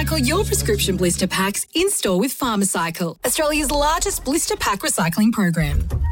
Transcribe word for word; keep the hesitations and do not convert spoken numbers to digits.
Recycle your prescription blister packs in-store with Pharmacycle, Australia's largest blister pack recycling program.